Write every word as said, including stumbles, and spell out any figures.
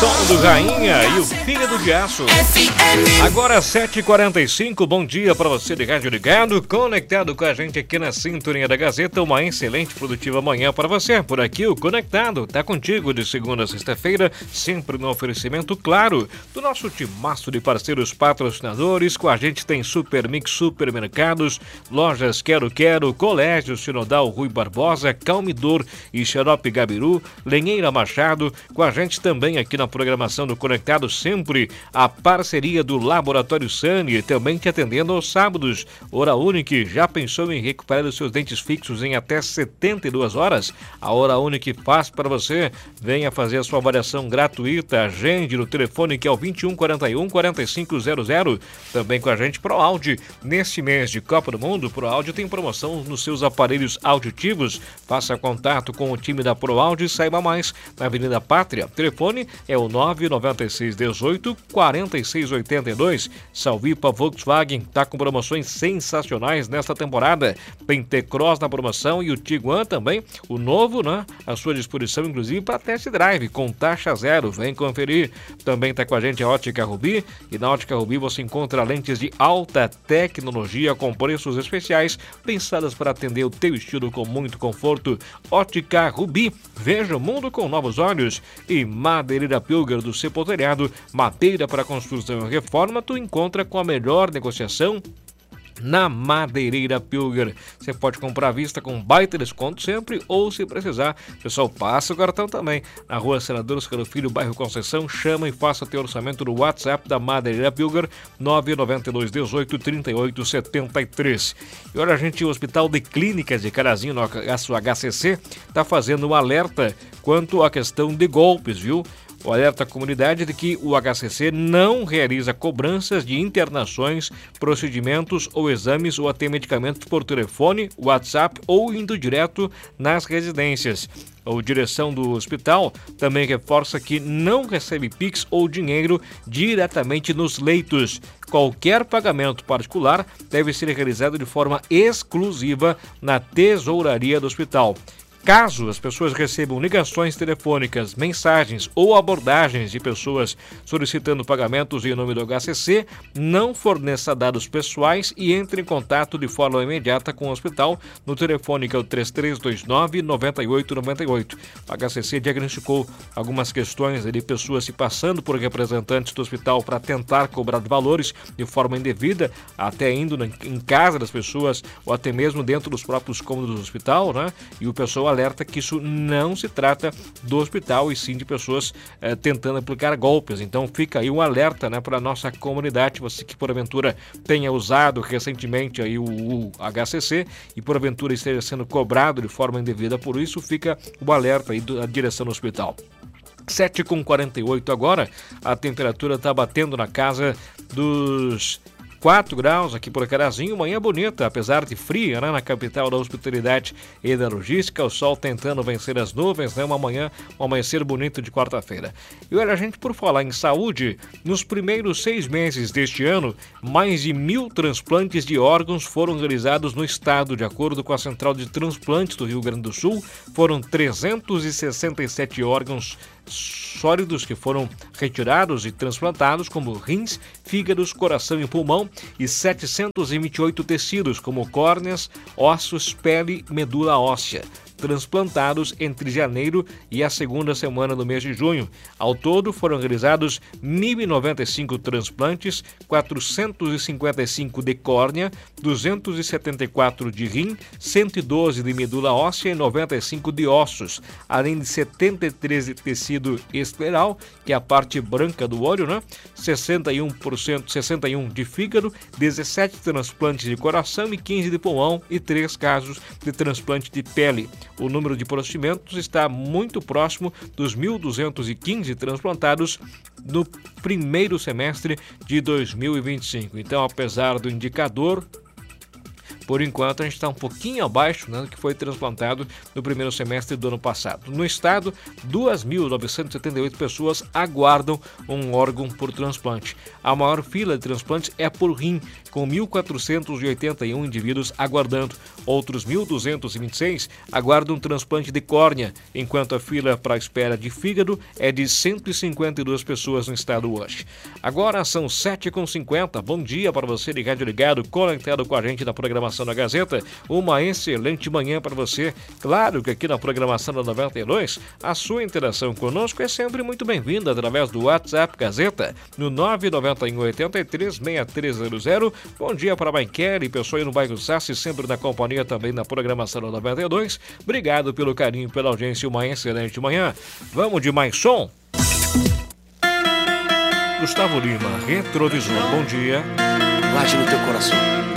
som do Rainha e o Fígado de Aço. Agora sete e quarenta e cinco, bom dia para você de rádio ligado, conectado com a gente aqui na Sintonia da Gazeta. Uma excelente, produtiva manhã para você. Por aqui o Conectado tá contigo de segunda a sexta-feira, sempre no oferecimento, claro, do nosso timaço de parceiros patrocinadores. Com a gente tem Super Mix Supermercados, Lojas Quero Quero, Colégio Sinodal Rui Barbosa, Calmidor e Xarope Gabiru, Lenheira Machado. Com a gente também aqui na programação do Conectado, sempre a parceria do Laboratório Sani, também te atendendo aos sábados. Hora Unique, já pensou em recuperar os seus dentes fixos em até setenta e duas horas? A Hora Unique faz para você. Venha fazer a sua avaliação gratuita. Agende no telefone que é o vinte e um, quarenta e um, quarenta e cinco zero zero. Também com a gente ProAudio. Neste mês de Copa do Mundo, ProAudio tem promoção nos seus aparelhos auditivos. Faça contato com o time da ProAudio e saiba mais na Avenida Pátria. Telefone é o nove nove seis um oito, quatro seis oito dois. Salvipa Volkswagen está com promoções sensacionais nesta temporada. Pentecross na promoção e o Tiguan também, o novo, né? À sua disposição, inclusive, para test drive com taxa zero. Vem conferir. Também está com a gente a Ótica Rubi. E na Ótica Rubi você encontra lentes de alta tecnologia com preços especiais, pensadas para atender o teu estilo com muito conforto. Ótica Rubi. Veja o mundo com novos olhos. E Madeireira Pilger do Cepo Telhado, madeira para construção e reforma, tu encontra com a melhor negociação na Madeireira Pilger. Você pode comprar à vista com baita desconto sempre, ou se precisar, pessoal, passa o cartão também. Na Rua Senador Oscar Filho, bairro Conceição, chama e faça teu orçamento no WhatsApp da Madeireira Pilger, nove nove dois um oito, três oito sete três. E olha, a gente, o Hospital de Clínicas de Carazinho, no H C C, está fazendo um alerta quanto à questão de golpes, viu? O alerta à comunidade de que o H C C não realiza cobranças de internações, procedimentos ou exames ou até medicamentos por telefone, WhatsApp ou indo direto nas residências. A direção do hospital também reforça que não recebe Pix ou dinheiro diretamente nos leitos. Qualquer pagamento particular deve ser realizado de forma exclusiva na tesouraria do hospital. Caso as pessoas recebam ligações telefônicas, mensagens ou abordagens de pessoas solicitando pagamentos em nome do H C C, não forneça dados pessoais e entre em contato de forma imediata com o hospital no telefone que é o três três dois nove, nove oito nove oito. O H C C diagnosticou algumas questões de pessoas se passando por representantes do hospital para tentar cobrar valores de forma indevida, até indo em casa das pessoas ou até mesmo dentro dos próprios cômodos do hospital, né? E o pessoal alerta que isso não se trata do hospital e sim de pessoas eh, tentando aplicar golpes. Então fica aí um alerta, né, para a nossa comunidade, você que porventura tenha usado recentemente aí o, o H C C e porventura esteja sendo cobrado de forma indevida por isso, fica o alerta aí da direção do hospital. sete e quarenta e oito agora, a temperatura está batendo na casa dos quatro graus aqui por Carazinho, manhã bonita, apesar de fria, né, na capital da hospitalidade e da logística, o sol tentando vencer as nuvens, né, uma manhã, um amanhecer bonito de quarta-feira. E olha, a gente, por falar em saúde, nos primeiros seis meses deste ano, mais de mil transplantes de órgãos foram realizados no estado. De acordo com a Central de Transplantes do Rio Grande do Sul, foram trezentos e sessenta e sete órgãos sólidos que foram retirados e transplantados, como rins, fígados, coração e pulmão, e setecentos e vinte e oito tecidos, como córneas, ossos, pele e medula óssea, transplantados entre janeiro e a segunda semana do mês de junho. Ao todo, foram realizados mil e noventa e cinco transplantes, quatrocentos e cinquenta e cinco de córnea, duzentos e setenta e quatro de rim, cento e doze de medula óssea e noventa e cinco de ossos, além de setenta e três de tecido escleral, que é a parte branca do olho, né? sessenta e um por cento, sessenta e um de fígado, dezessete transplantes de coração e quinze de pulmão e três casos de transplante de pele. O número de procedimentos está muito próximo dos mil duzentos e quinze transplantados no primeiro semestre de dois mil e vinte e cinco. Então, apesar do indicador Por enquanto, a gente está um pouquinho abaixo, né, do que foi transplantado no primeiro semestre do ano passado. No estado, duas mil novecentas e setenta e oito pessoas aguardam um órgão por transplante. A maior fila de transplantes é por rim, com mil quatrocentos e oitenta e um indivíduos aguardando. Outros mil duzentos e vinte e seis aguardam um transplante de córnea, enquanto a fila para a espera de fígado é de cento e cinquenta e duas pessoas no estado hoje. Agora são sete e cinquenta. Bom dia para você de rádio ligado, conectado com a gente na programação da Gazeta. Uma excelente manhã para você. Claro que aqui na programação da noventa e dois, a sua interação conosco é sempre muito bem-vinda através do WhatsApp Gazeta no nove nove um oito três seis três zero zero. Bom dia para a Maiquele, pessoa aí no bairro Sassi, sempre na companhia também na programação da noventa e dois. Obrigado pelo carinho, pela audiência, uma excelente manhã. Vamos de mais som? Gustavo Lima, Retrovisor, bom dia. Guarde no teu coração.